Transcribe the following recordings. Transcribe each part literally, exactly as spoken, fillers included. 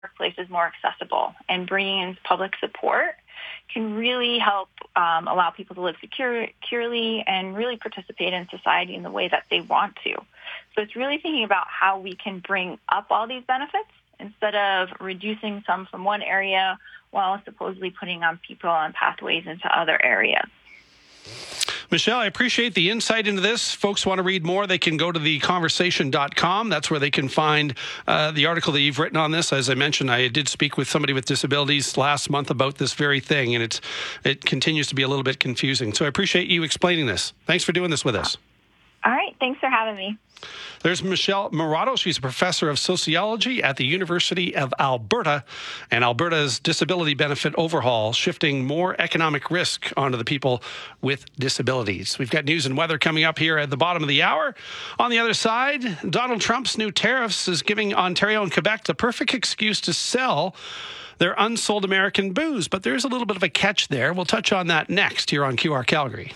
workplaces more accessible, and bringing in public support can really help um, allow people to live secure, securely and really participate in society in the way that they want to. So it's really thinking about how we can bring up all these benefits instead of reducing some from one area while supposedly putting on people on pathways into other areas. Michelle, I appreciate the insight into this. Folks want to read more, they can go to the conversation dot com. That's where they can find uh, the article that you've written on this. As I mentioned, I did speak with somebody with disabilities last month about this very thing, and it's it continues to be a little bit confusing. So I appreciate you explaining this. Thanks for doing this with us. All right. Thanks for having me. There's Michelle Morato. She's a professor of sociology at the University of Alberta, and Alberta's disability benefit overhaul, shifting more economic risk onto the people with disabilities. We've got news and weather coming up here at the bottom of the hour. On the other side, Donald Trump's new tariffs is giving Ontario and Quebec the perfect excuse to sell their unsold American booze, but there's a little bit of a catch there. We'll touch on that next here on Q R Calgary.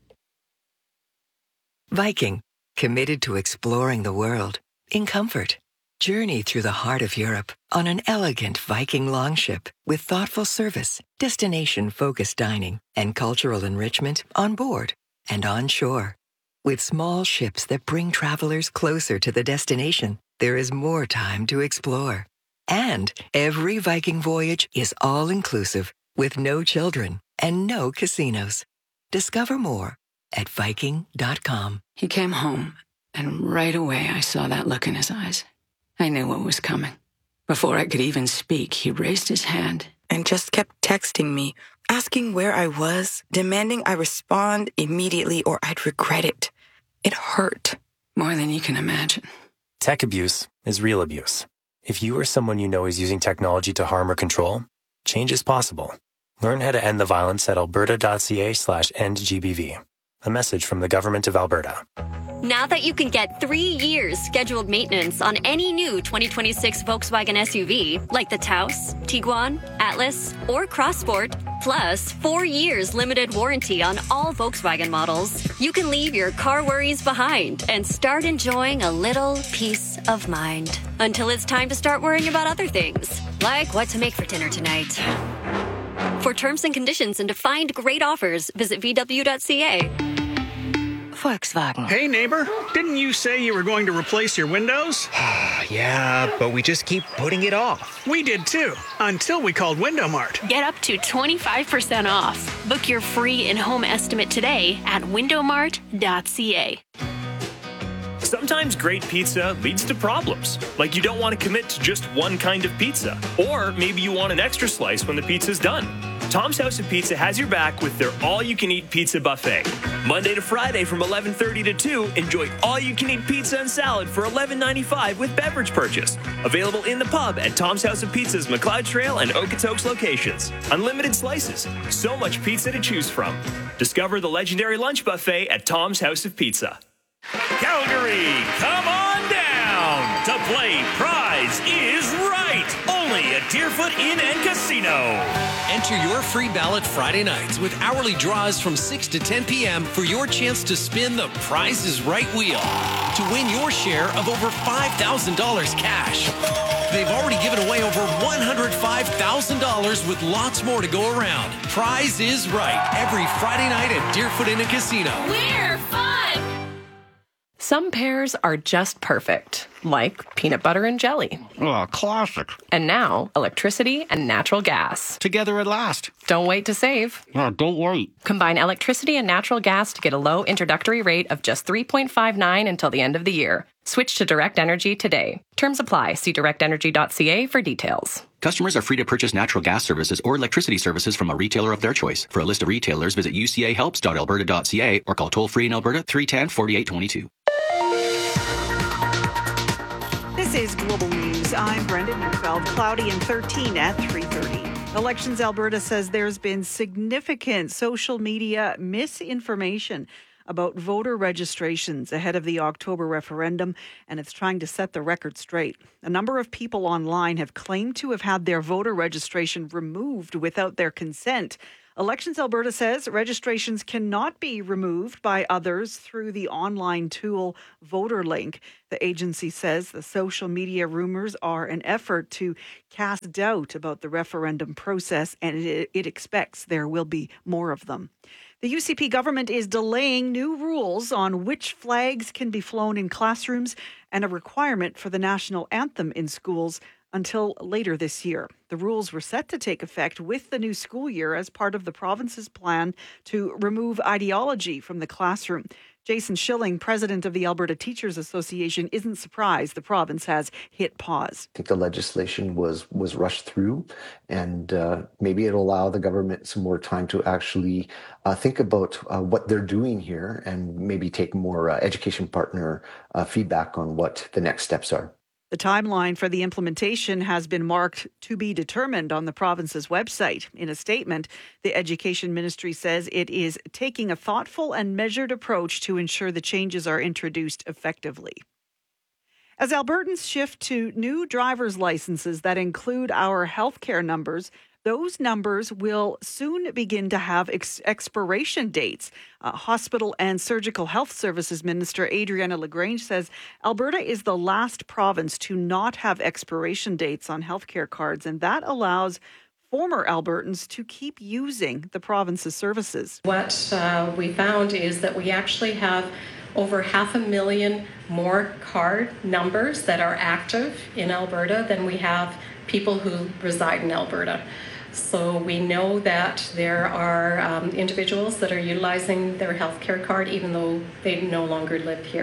Viking, committed to exploring the world in comfort. Journey through the heart of Europe on an elegant Viking longship with thoughtful service, destination-focused dining, and cultural enrichment on board and on shore. With small ships that bring travelers closer to the destination, there is more time to explore. And every Viking voyage is all-inclusive with no children and no casinos. Discover more at Viking dot com. He came home, and right away I saw that look in his eyes. I knew what was coming. Before I could even speak, he raised his hand and just kept texting me, asking where I was, demanding I respond immediately or I'd regret it. It hurt. More than you can imagine. Tech abuse is real abuse. If you or someone you know is using technology to harm or control, change is possible. Learn how to end the violence at alberta.ca slash endgbv. A message from the Government of Alberta. Now that you can get three years scheduled maintenance on any new twenty twenty-six Volkswagen S U V, like the Taos, Tiguan, Atlas, or Crossport, plus four years limited warranty on all Volkswagen models, you can leave your car worries behind and start enjoying a little peace of mind. Until it's time to start worrying about other things, like what to make for dinner tonight. For terms and conditions and to find great offers, visit v w dot c a. Volkswagen. Hey, neighbor, didn't you say you were going to replace your windows? Yeah, but we just keep putting it off. We did too, until we called Window Mart. Get up to twenty-five percent off. Book your free in-home estimate today at window mart dot c a. Sometimes great pizza leads to problems, like you don't want to commit to just one kind of pizza, or maybe you want an extra slice when the pizza's done. Tom's House of Pizza has your back with their all-you-can-eat pizza buffet. Monday to Friday from eleven thirty to two, enjoy all-you-can-eat pizza and salad for eleven ninety-five with beverage purchase. Available in the pub at Tom's House of Pizza's McLeod Trail and Okotoks locations. Unlimited slices, so much pizza to choose from. Discover the legendary lunch buffet at Tom's House of Pizza. Calgary, come on down to play Prize is Right, only at Deerfoot Inn and Casino. Enter your free ballot Friday nights with hourly draws from six to ten p.m. for your chance to spin the Prize is Right wheel to win your share of over five thousand dollars cash. They've already given away over one hundred five thousand dollars with lots more to go around. Prize is Right, every Friday night at Deerfoot Inn and Casino. We're fun! Some pairs are just perfect, like peanut butter and jelly. Oh, classic. And now, electricity and natural gas. Together at last. Don't wait to save. Oh, don't wait. Combine electricity and natural gas to get a low introductory rate of just three point five nine until the end of the year. Switch to Direct Energy today. Terms apply. See direct energy dot c a for details. Customers are free to purchase natural gas services or electricity services from a retailer of their choice. For a list of retailers, visit u c a helps dot alberta dot c a or call toll-free in Alberta three one zero, four eight two two. This is Global News. I'm Brenda Neufeld. Cloudy and thirteen at three thirty. Elections Alberta says there's been significant social media misinformation about voter registrations ahead of the October referendum, and it's trying to set the record straight. A number of people online have claimed to have had their voter registration removed without their consent. Elections Alberta says registrations cannot be removed by others through the online tool VoterLink. The agency says the social media rumors are an effort to cast doubt about the referendum process, and it, it expects there will be more of them. The U C P government is delaying new rules on which flags can be flown in classrooms and a requirement for the national anthem in schools until later this year. The rules were set to take effect with the new school year as part of the province's plan to remove ideology from the classroom. Jason Schilling, president of the Alberta Teachers Association, isn't surprised the province has hit pause. I think the legislation was was rushed through, and uh, maybe it'll allow the government some more time to actually uh, think about uh, what they're doing here and maybe take more uh, education partner uh, feedback on what the next steps are. The timeline for the implementation has been marked to be determined on the province's website. In a statement, the Education Ministry says it is taking a thoughtful and measured approach to ensure the changes are introduced effectively. As Albertans shift to new driver's licenses that include our healthcare numbers, those numbers will soon begin to have ex- expiration dates. Uh, Hospital and Surgical Health Services Minister Adriana LaGrange says Alberta is the last province to not have expiration dates on healthcare cards, and that allows former Albertans to keep using the province's services. What uh, we found is that we actually have over half a million more card numbers that are active in Alberta than we have people who reside in Alberta. So we know that there are um, individuals that are utilizing their healthcare card even though they no longer live here.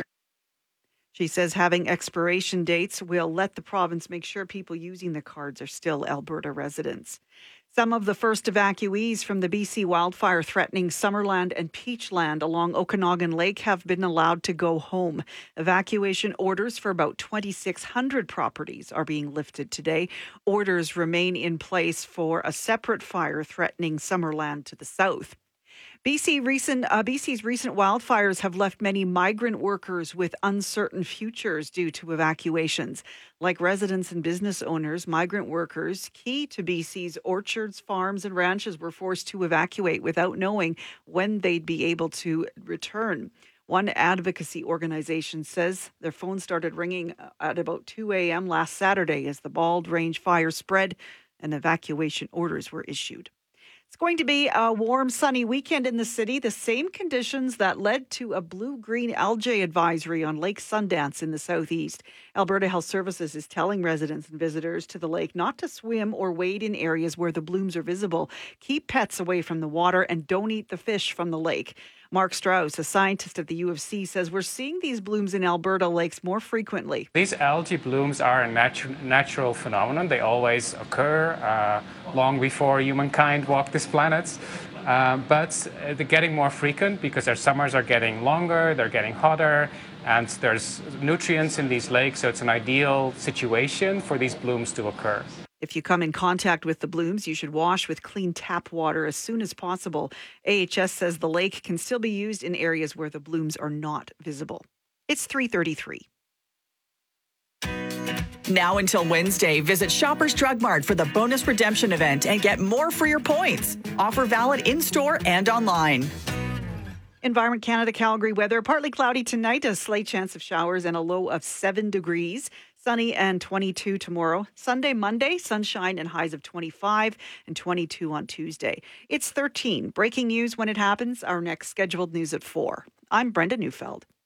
She says having expiration dates will let the province make sure people using the cards are still Alberta residents. Some of the first evacuees from the B C wildfire threatening Summerland and Peachland along Okanagan Lake have been allowed to go home. Evacuation orders for about twenty-six hundred properties are being lifted today. Orders remain in place for a separate fire threatening Summerland to the south. B C recent, uh, B C's recent wildfires have left many migrant workers with uncertain futures due to evacuations. Like residents and business owners, migrant workers key to B C's orchards, farms and ranches were forced to evacuate without knowing when they'd be able to return. One advocacy organization says their phone started ringing at about two a.m. last Saturday as the Bald Range fire spread and evacuation orders were issued. It's going to be a warm, sunny weekend in the city, the same conditions that led to a blue-green algae advisory on Lake Sundance in the southeast. Alberta Health Services is telling residents and visitors to the lake not to swim or wade in areas where the blooms are visible. Keep pets away from the water and don't eat the fish from the lake. Mark Strauss, a scientist at the U of C, says we're seeing these blooms in Alberta lakes more frequently. These algae blooms are a natu- natural phenomenon. They always occur uh, long before humankind walked this planet. Uh, but they're getting more frequent because our summers are getting longer, they're getting hotter, and there's nutrients in these lakes, so it's an ideal situation for these blooms to occur. If you come in contact with the blooms, you should wash with clean tap water as soon as possible. A H S says the lake can still be used in areas where the blooms are not visible. It's three thirty-three. Now until Wednesday, visit Shoppers Drug Mart for the bonus redemption event and get more for your points. Offer valid in-store and online. Environment Canada Calgary weather. Partly cloudy tonight, a slight chance of showers and a low of seven degrees. Sunny and twenty-two tomorrow. Sunday, Monday, sunshine and highs of twenty-five and twenty-two on Tuesday. It's thirteen. Breaking news when it happens. Our next scheduled news at four. I'm Brenda Neufeld.